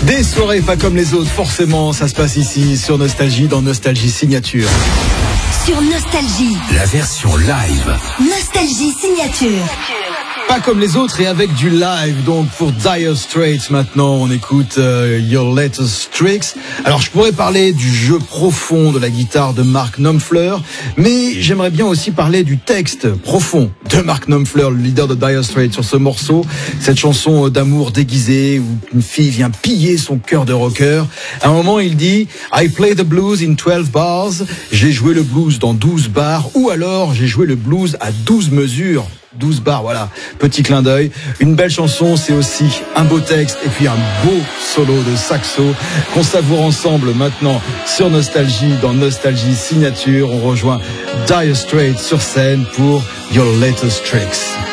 Des soirées pas comme les autres, forcément, ça se passe ici, sur Nostalgie, dans Nostalgie Signature. Sur Nostalgie. La version live. Nostalgie Signature. Pas comme les autres et avec du live. Donc pour Dire Straits maintenant, on écoute Your Latest Tricks. Alors je pourrais parler du jeu profond de la guitare de Mark Knopfler, mais j'aimerais bien aussi parler du texte profond de Mark Knopfler, le leader de Dire Straits, sur ce morceau. Cette chanson d'amour déguisée où une fille vient piller son cœur de rocker. À un moment, il dit « I play the blues in 12 bars ». J'ai joué le blues dans 12 bars, ou alors j'ai joué le blues à 12 mesures. 12 bars, voilà, petit clin d'œil. Une belle chanson, c'est aussi un beau texte et puis un beau solo de saxo qu'on savoure ensemble maintenant sur Nostalgie, dans Nostalgie Signature. On rejoint Dire Straits sur scène pour Your Latest Tricks.